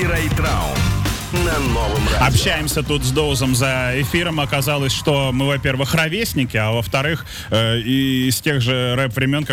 Райт-раун на новом радио. Общаемся тут с Доузом за эфиром. Оказалось, что мы, во-первых, ровесники, а во-вторых, из тех же рэп-времен,